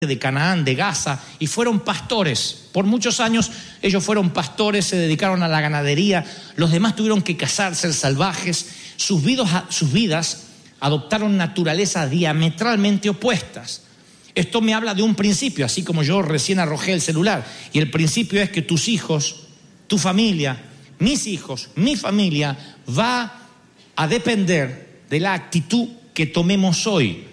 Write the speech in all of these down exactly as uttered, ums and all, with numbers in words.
de Canaán, de Gaza, y fueron pastores. Por muchos años ellos fueron pastores, se dedicaron a la ganadería, los demás tuvieron que cazar, ser salvajes. Sus vidas, sus vidas adoptaron naturalezas diametralmente opuestas. Esto me habla de un principio, así como yo recién arrojé el celular, y el principio es que tus hijos, tu familia, mis hijos, mi familia, va a depender de la actitud que tomemos hoy,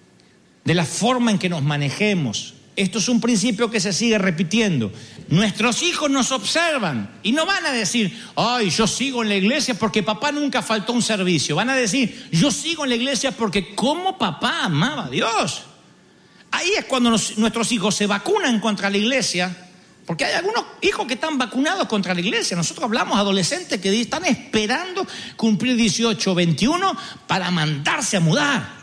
de la forma en que nos manejemos. Esto es un principio que se sigue repitiendo. Nuestros hijos nos observan y no van a decir, ay, yo sigo en la iglesia porque papá nunca faltó un servicio. Van a decir, yo sigo en la iglesia porque como papá amaba a Dios. Ahí es cuando nos, nuestros hijos se vacunan contra la iglesia, porque hay algunos hijos que están vacunados contra la iglesia. Nosotros hablamos de adolescentes que están esperando cumplir dieciocho o veintiuno para mandarse a mudar.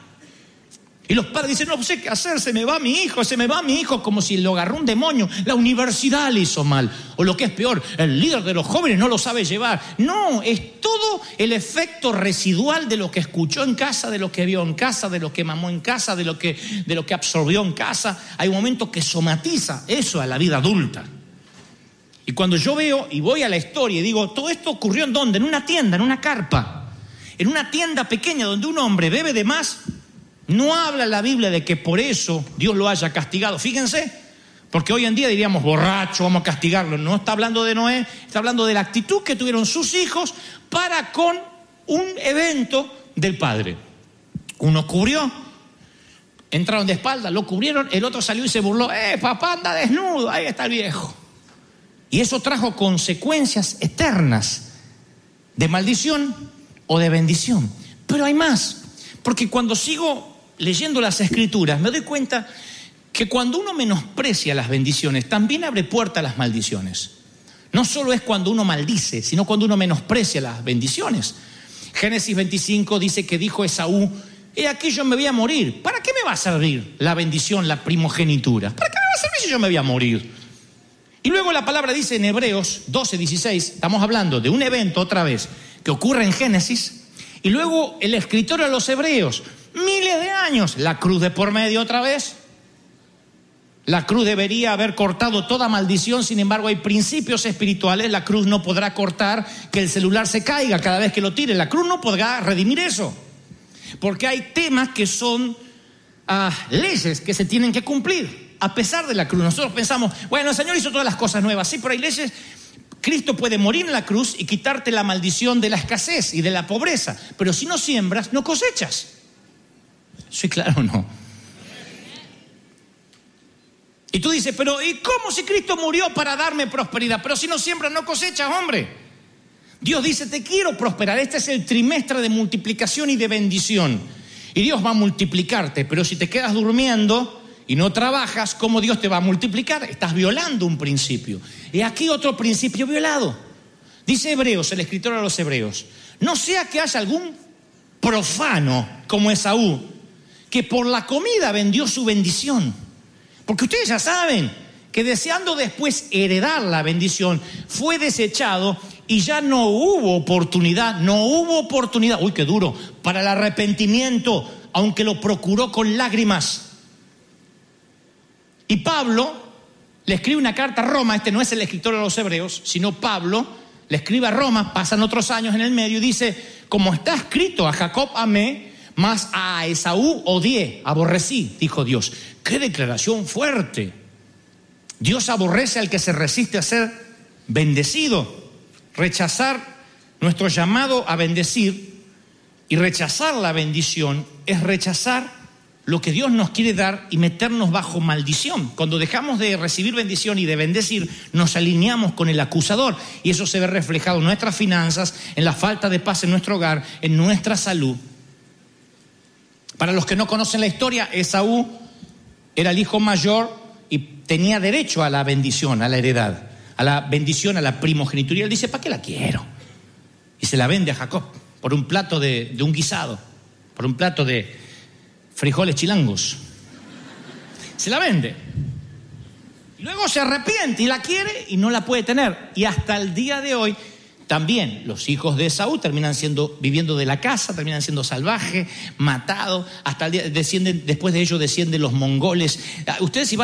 Y los padres dicen, no sé qué hacer, se me va mi hijo, se me va mi hijo, como si lo agarró un demonio. La universidad le hizo mal. O lo que es peor, el líder de los jóvenes no lo sabe llevar. No, es todo el efecto residual de lo que escuchó en casa, de lo que vio en casa, de lo que mamó en casa, de lo que, de lo que absorbió en casa. Hay un momento que somatiza eso a la vida adulta. Y cuando yo veo y voy a la historia y digo, todo esto ocurrió ¿en dónde? En una tienda, en una carpa. En una tienda pequeña donde un hombre bebe de más. No habla la Biblia de que por eso Dios lo haya castigado. Fíjense, porque hoy en día diríamos borracho, vamos a castigarlo. No está hablando de Noé, está hablando de la actitud que tuvieron sus hijos para con un evento del padre. Uno cubrió, entraron de espalda, lo cubrieron, el otro salió y se burló. Eh, papá anda desnudo, ahí está el viejo. Y eso trajo consecuencias eternas de maldición o de bendición. Pero hay más, porque cuando sigo leyendo las Escrituras me doy cuenta que cuando uno menosprecia las bendiciones también abre puerta a las maldiciones. No solo es cuando uno maldice, sino cuando uno menosprecia las bendiciones. Génesis veinticinco dice que dijo Esaú, he aquí yo me voy a morir. ¿Para qué me va a servir la bendición, la primogenitura? ¿Para qué me va a servir si yo me voy a morir? Y luego la palabra dice en Hebreos doce, dieciséis, estamos hablando de un evento otra vez que ocurre en Génesis, y luego el escritor a los hebreos, miles de años, la cruz de por medio otra vez. La cruz debería haber cortado toda maldición, sin embargo hay principios espirituales, la cruz no podrá cortar que el celular se caiga cada vez que lo tire, la cruz no podrá redimir eso, porque hay temas que son uh, leyes que se tienen que cumplir, a pesar de la cruz. Nosotros pensamos, bueno, el Señor hizo todas las cosas nuevas, sí, pero hay leyes. Cristo puede morir en la cruz y quitarte la maldición de la escasez y de la pobreza, pero si no siembras, no cosechas. ¿Soy claro o no? Y tú dices, pero ¿y cómo si Cristo murió para darme prosperidad? Pero si no siembras, no cosechas, hombre. Dios dice, te quiero prosperar. Este es el trimestre de multiplicación y de bendición. Y Dios va a multiplicarte, pero si te quedas durmiendo y no trabajas, ¿cómo Dios te va a multiplicar? Estás violando un principio. Y aquí otro principio violado. Dice Hebreos, el escritor a los Hebreos, no sea que haya algún profano como Esaú, que por la comida vendió su bendición. Porque ustedes ya saben que deseando después heredar la bendición, fue desechado y ya no hubo oportunidad, no hubo oportunidad, uy, qué duro, para el arrepentimiento, aunque lo procuró con lágrimas. Y Pablo le escribe una carta a Roma, este no es el escritor de los Hebreos, sino Pablo, le escribe a Roma, pasan otros años en el medio y dice, como está escrito, a Jacob amé, mas a Esaú odié, aborrecí, dijo Dios. ¡Qué declaración fuerte! Dios aborrece al que se resiste a ser bendecido. Rechazar nuestro llamado a bendecir y rechazar la bendición es rechazar lo que Dios nos quiere dar y meternos bajo maldición. Cuando dejamos de recibir bendición y de bendecir, nos alineamos con el acusador y eso se ve reflejado en nuestras finanzas, en la falta de paz en nuestro hogar, en nuestra salud. Para los que no conocen la historia, Esaú era el hijo mayor y tenía derecho a la bendición, a la heredad, a la bendición, a la primogenitura. Y él dice, ¿para qué la quiero? Y se la vende a Jacob por un plato de, de un guisado, por un plato de frijoles chilangos. Se la vende. Y luego se arrepiente y la quiere y no la puede tener. Y hasta el día de hoy También los hijos de Esaú terminan siendo, viviendo de la caza, terminan siendo salvajes, matados, hasta el día, descienden, después de ellos descienden los mongoles. Ustedes si van